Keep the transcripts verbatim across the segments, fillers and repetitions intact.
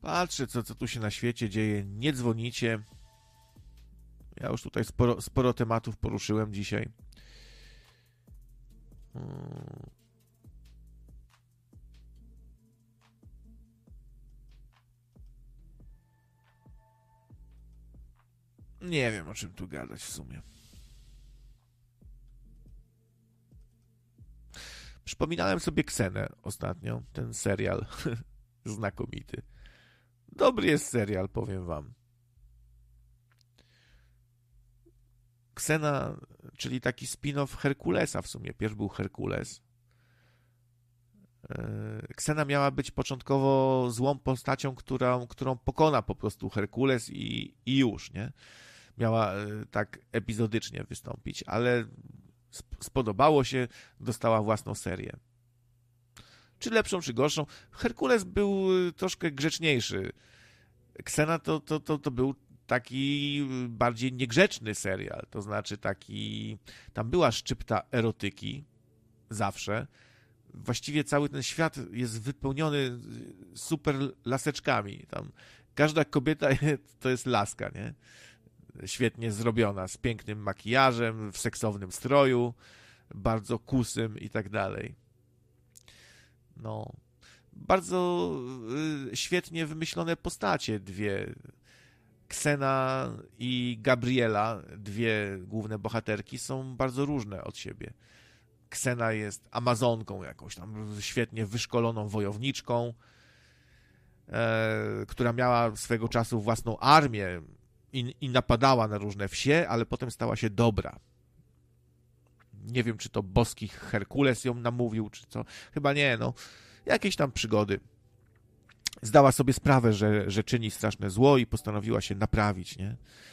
Patrzę, co, co tu się na świecie dzieje. Nie dzwonicie. Ja już tutaj sporo, sporo tematów poruszyłem dzisiaj. Hmm. Nie wiem, o czym tu gadać w sumie. Przypominałem sobie Ksenę ostatnio, ten serial znakomity. Dobry jest serial, powiem wam. Ksena, czyli taki spin-off Herkulesa w sumie. Pierw był Herkules. Ksena miała być początkowo złą postacią, którą, którą pokona po prostu Herkules i, i już, nie? Miała tak epizodycznie wystąpić, ale spodobało się, dostała własną serię. Czy lepszą, czy gorszą. Herkules był troszkę grzeczniejszy. Ksena to, to, to, to był taki bardziej niegrzeczny serial, to znaczy taki, tam była szczypta erotyki, zawsze. Właściwie cały ten świat jest wypełniony super laseczkami. Tam każda kobieta to jest laska, nie? Świetnie zrobiona, z pięknym makijażem, w seksownym stroju, bardzo kusym i tak dalej. No, bardzo y, świetnie wymyślone postacie, dwie. Ksena i Gabriela, dwie główne bohaterki, są bardzo różne od siebie. Ksena jest Amazonką jakąś tam świetnie wyszkoloną wojowniczką, e, która miała swego czasu własną armię i, i napadała na różne wsie, ale potem stała się dobra. Nie wiem, czy to boski Herkules ją namówił, czy co. Chyba nie, no. Jakieś tam przygody. Zdała sobie sprawę, że, że czyni straszne zło i postanowiła się naprawić, nie?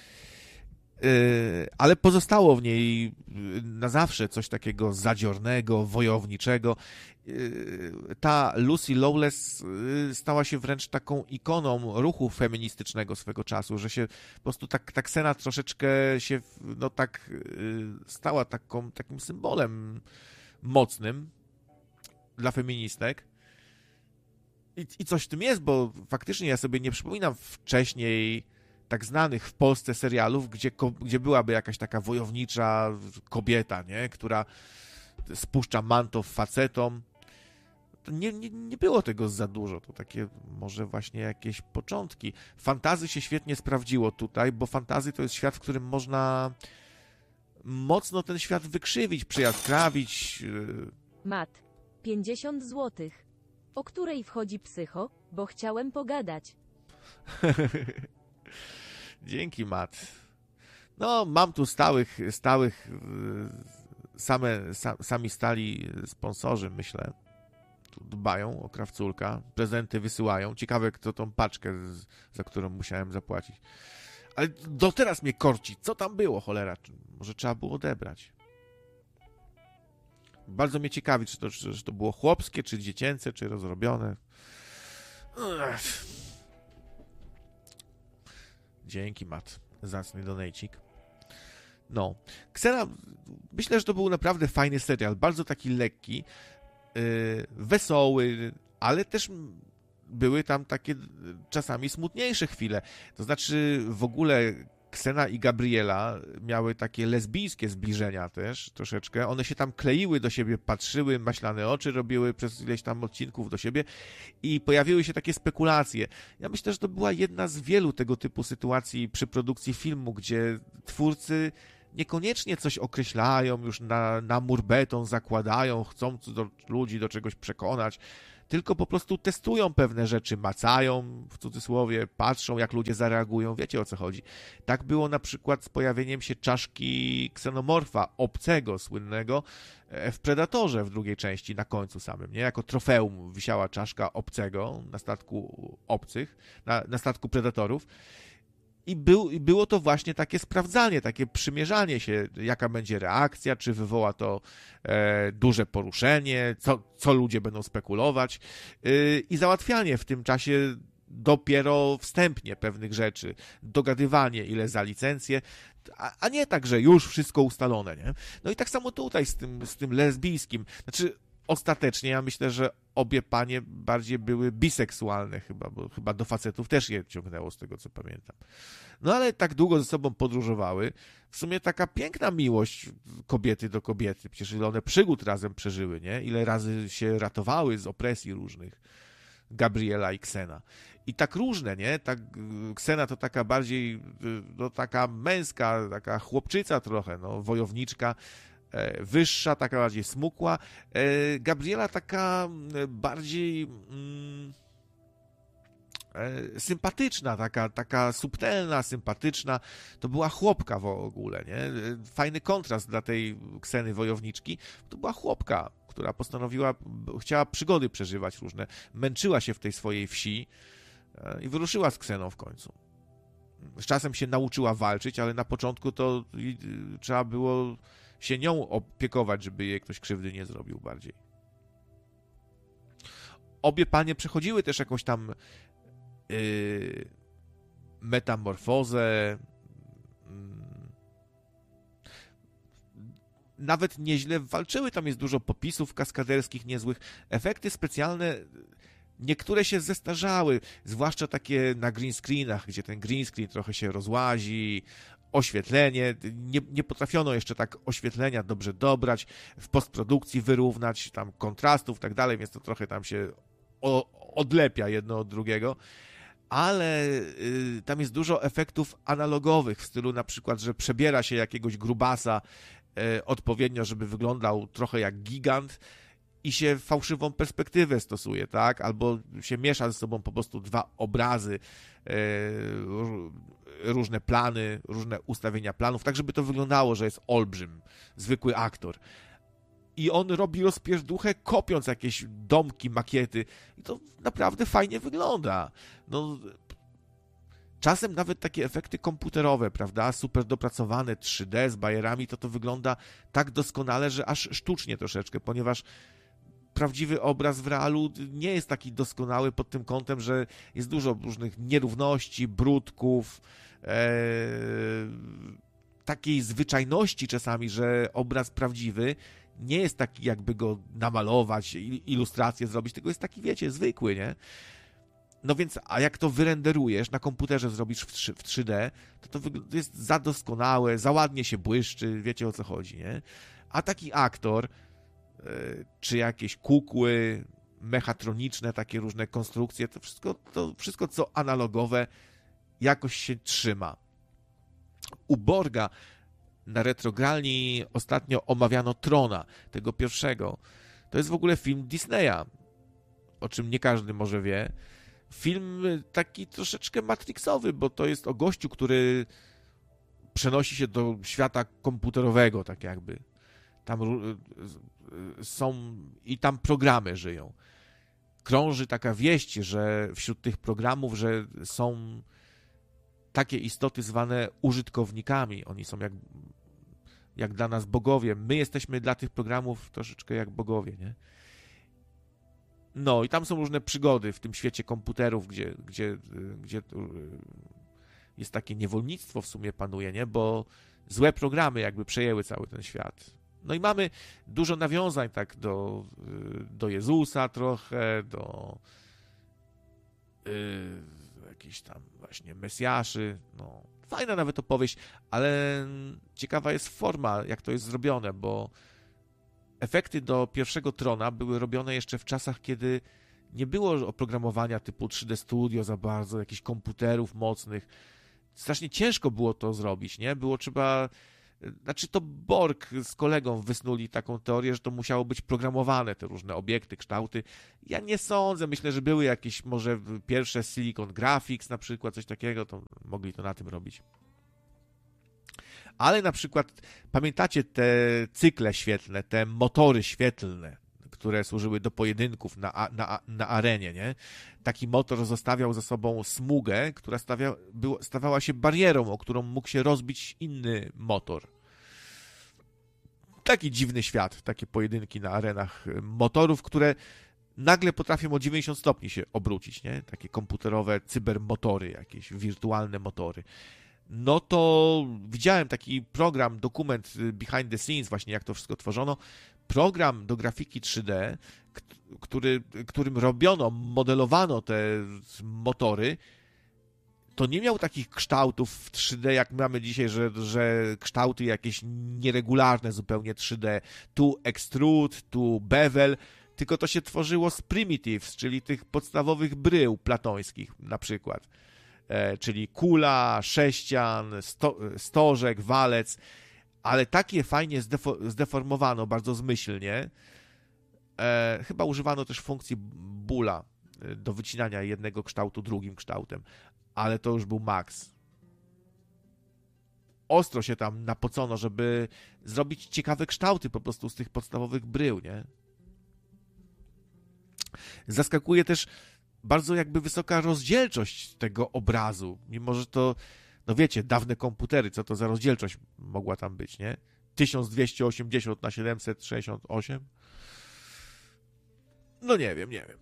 Yy, ale pozostało w niej na zawsze coś takiego zadziornego, wojowniczego. Yy, ta Lucy Lawless yy, stała się wręcz taką ikoną ruchu feministycznego swego czasu, że się po prostu tak, ta Ksena troszeczkę się no tak yy, stała taką, takim symbolem mocnym dla feministek. I, I coś w tym jest, bo faktycznie ja sobie nie przypominam wcześniej tak znanych w Polsce serialów, gdzie, gdzie byłaby jakaś taka wojownicza kobieta, nie? Która spuszcza manto facetom. To nie, nie, nie było tego za dużo. To takie może właśnie jakieś początki. Fantasy się świetnie sprawdziło tutaj, bo fantasy to jest świat, w którym można mocno ten świat wykrzywić, przyjaskrawić. Mat, pięćdziesiąt złotych. O której wchodzi psycho, bo chciałem pogadać. Dzięki, Matt. No, mam tu stałych, stałych same, sa, sami stali sponsorzy, myślę. Tu dbają o krawculka, prezenty wysyłają. Ciekawe, kto tą paczkę, za którą musiałem zapłacić. Ale do teraz mnie korci. Co tam było, cholera? Może trzeba było odebrać. Bardzo mnie ciekawi, czy to, czy to było chłopskie, czy dziecięce, czy rozrobione. Ech. Dzięki, Matt. Zacny donejcik. No. Ksena, myślę, że to był naprawdę fajny serial. Bardzo taki lekki, yy, wesoły, ale też były tam takie czasami smutniejsze chwile. To znaczy w ogóle Ksena i Gabriela miały takie lesbijskie zbliżenia też troszeczkę. One się tam kleiły do siebie, patrzyły, maślane oczy robiły przez ileś tam odcinków do siebie i pojawiły się takie spekulacje. Ja myślę, że to była jedna z wielu tego typu sytuacji przy produkcji filmu, gdzie twórcy niekoniecznie coś określają, już na, na mur beton zakładają, chcą do, ludzi do czegoś przekonać, tylko po prostu testują pewne rzeczy, macają, w cudzysłowie, patrzą, jak ludzie zareagują, wiecie, o co chodzi. Tak było na przykład z pojawieniem się czaszki ksenomorfa, obcego, słynnego, w Predatorze w drugiej części, na końcu samym, nie? Jako trofeum wisiała czaszka obcego na statku obcych, na, na statku Predatorów. I był, było to właśnie takie sprawdzanie, takie przymierzanie się, jaka będzie reakcja, czy wywoła to e, duże poruszenie, co, co ludzie będą spekulować e, i załatwianie w tym czasie dopiero wstępnie pewnych rzeczy, dogadywanie ile za licencję, a, a nie tak, że już wszystko ustalone, nie? No i tak samo tutaj z tym, z tym lesbijskim. Znaczy, ostatecznie ja myślę, że obie panie bardziej były biseksualne chyba, bo chyba do facetów też je ciągnęło, z tego co pamiętam. No ale tak długo ze sobą podróżowały. W sumie taka piękna miłość kobiety do kobiety. Przecież ile one przygód razem przeżyły, nie? Ile razy się ratowały z opresji różnych. Gabriela i Ksena. I tak różne, nie? Tak, Ksena to taka bardziej, no taka męska, taka chłopczyca trochę, no, wojowniczka, e, wyższa, taka bardziej smukła. E, Gabriela taka bardziej mm, e, sympatyczna, taka, taka subtelna, sympatyczna. To była chłopka w ogóle, nie? Fajny kontrast dla tej Kseny wojowniczki. To była chłopka, która postanowiła, chciała przygody przeżywać różne, męczyła się w tej swojej wsi i wyruszyła z Kseną w końcu. Z czasem się nauczyła walczyć, ale na początku to trzeba było się nią opiekować, żeby jej ktoś krzywdy nie zrobił bardziej. Obie panie przechodziły też jakąś tam yy, metamorfozę, nawet nieźle walczyły, tam jest dużo popisów kaskaderskich niezłych, efekty specjalne, niektóre się zestarzały, zwłaszcza takie na green screenach, gdzie ten green screen trochę się rozłazi, oświetlenie, nie, nie potrafiono jeszcze tak oświetlenia dobrze dobrać, w postprodukcji wyrównać, tam kontrastów i tak dalej, więc to trochę tam się o, odlepia jedno od drugiego, ale y, tam jest dużo efektów analogowych, w stylu na przykład, że przebiera się jakiegoś grubasa odpowiednio, żeby wyglądał trochę jak gigant i się fałszywą perspektywę stosuje, tak? Albo się miesza ze sobą po prostu dwa obrazy, różne plany, różne ustawienia planów, tak żeby to wyglądało, że jest olbrzym, zwykły aktor. I on robi rozpierduchę, kopiąc jakieś domki, makiety i to naprawdę fajnie wygląda. No, czasem nawet takie efekty komputerowe, prawda, super dopracowane trzy D z bajerami, to to wygląda tak doskonale, że aż sztucznie troszeczkę, ponieważ prawdziwy obraz w realu nie jest taki doskonały pod tym kątem, że jest dużo różnych nierówności, brudków, e, takiej zwyczajności czasami, że obraz prawdziwy nie jest taki, jakby go namalować, ilustrację zrobić, tylko jest taki, wiecie, zwykły, nie? No więc, a jak to wyrenderujesz, na komputerze zrobisz w trzy D, to to jest za doskonałe, za ładnie się błyszczy, wiecie o co chodzi, nie? A taki aktor, czy jakieś kukły mechatroniczne, takie różne konstrukcje, to wszystko, to wszystko co analogowe, jakoś się trzyma. U Borga na Retrogralni ostatnio omawiano Trona, tego pierwszego. To jest w ogóle film Disneya, o czym nie każdy może wie. Film taki troszeczkę matrixowy, bo to jest o gościu, który przenosi się do świata komputerowego, tak jakby. Tam są i tam programy żyją. Krąży taka wieść, że wśród tych programów, że są takie istoty zwane użytkownikami. Oni są jak, jak dla nas bogowie. My jesteśmy dla tych programów troszeczkę jak bogowie, nie? No i tam są różne przygody w tym świecie komputerów, gdzie, gdzie, gdzie jest takie niewolnictwo w sumie panuje, nie? Bo złe programy jakby przejęły cały ten świat. No i mamy dużo nawiązań tak do, do Jezusa trochę, do yy, jakichś tam właśnie Mesjaszy. No, fajna nawet opowieść, ale ciekawa jest forma, jak to jest zrobione, bo efekty do pierwszego Trona były robione jeszcze w czasach, kiedy nie było oprogramowania typu trzy D Studio za bardzo, jakichś komputerów mocnych. Strasznie ciężko było to zrobić, nie? Było trzeba... Znaczy to Borg z kolegą wysnuli taką teorię, że to musiało być programowane, te różne obiekty, kształty. Ja nie sądzę, myślę, że były jakieś może pierwsze Silicon Graphics na przykład, coś takiego, to mogli to na tym robić. Ale na przykład pamiętacie te cykle świetlne, te motory świetlne, które służyły do pojedynków na, na, na arenie, nie? Taki motor zostawiał za sobą smugę, która stawia, był, stawała się barierą, o którą mógł się rozbić inny motor. Taki dziwny świat, takie pojedynki na arenach motorów, które nagle potrafią o dziewięćdziesiąt stopni się obrócić, nie? Takie komputerowe cybermotory, jakieś wirtualne motory. No to widziałem taki program, dokument behind the scenes, właśnie jak to wszystko tworzono. program do grafiki trzy D, który, którym robiono, modelowano te motory, to nie miał takich kształtów w trzy D, jak mamy dzisiaj, że, że kształty jakieś nieregularne zupełnie trzy D. Tu extrude, tu bevel, tylko to się tworzyło z primitives, czyli tych podstawowych brył platońskich na przykład. E, czyli kula, sześcian, sto, stożek, walec, ale takie fajnie zdefo- zdeformowano, bardzo zmyślnie. E, chyba używano też funkcji boola do wycinania jednego kształtu drugim kształtem, ale to już był maks. Ostro się tam napocono, żeby zrobić ciekawe kształty po prostu z tych podstawowych brył, nie? Zaskakuje też bardzo jakby wysoka rozdzielczość tego obrazu, mimo że to, no wiecie, dawne komputery, co to za rozdzielczość mogła tam być, nie? tysiąc dwieście osiemdziesiąt na siedemset sześćdziesiąt osiem? No nie wiem, nie wiem.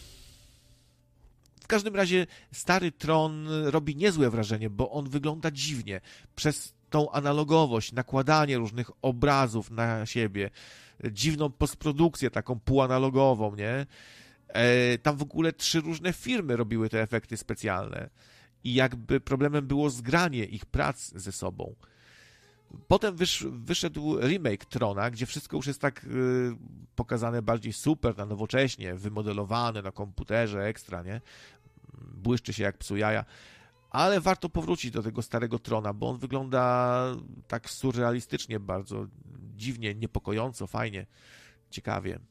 W każdym razie stary Tron robi niezłe wrażenie, bo on wygląda dziwnie. Przez tą analogowość, nakładanie różnych obrazów na siebie, dziwną postprodukcję taką półanalogową, nie? E, tam w ogóle trzy różne firmy robiły te efekty specjalne i jakby problemem było zgranie ich prac ze sobą. Potem wysz, wyszedł remake Trona, gdzie wszystko już jest tak y, pokazane bardziej super, na nowocześnie, wymodelowane na komputerze, ekstra, nie? Błyszczy się jak psu jaja. Ale warto powrócić do tego starego Trona, bo on wygląda tak surrealistycznie bardzo, dziwnie, niepokojąco, fajnie, ciekawie.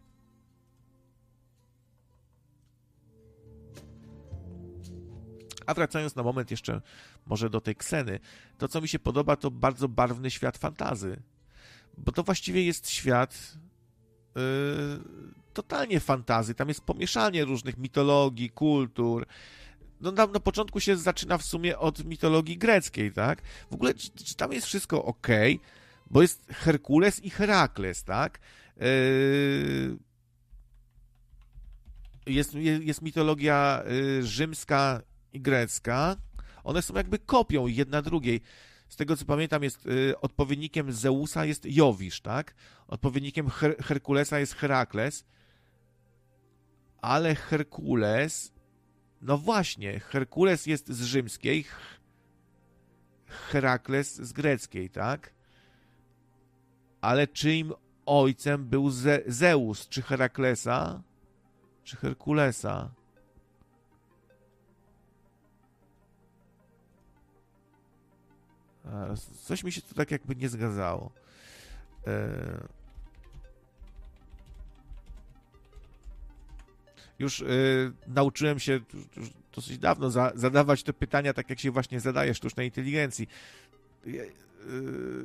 A wracając na moment jeszcze może do tej Kseny, to co mi się podoba, to bardzo barwny świat fantasy. Bo to właściwie jest świat yy, totalnie fantasy. Tam jest pomieszanie różnych mitologii, kultur. No na, na początku się zaczyna w sumie od mitologii greckiej, tak? W ogóle czy, czy tam jest wszystko ok? Bo jest Herkules i Herakles, tak? Yy, jest, jest mitologia yy, rzymska i grecka, one są jakby kopią jedna drugiej. Z tego co pamiętam, jest y, odpowiednikiem Zeusa jest Jowisz, tak? Odpowiednikiem Her- Herkulesa jest Herakles, ale Herkules, no właśnie, Herkules jest z rzymskiej, Herakles z greckiej, tak? Ale czyim ojcem był Ze- Zeus? Czy Heraklesa, czy Herkulesa? Coś mi się tu tak jakby nie zgadzało. E... Już e, nauczyłem się już dosyć dawno za, zadawać te pytania tak, jak się właśnie zadaje sztucznej inteligencji. E, e,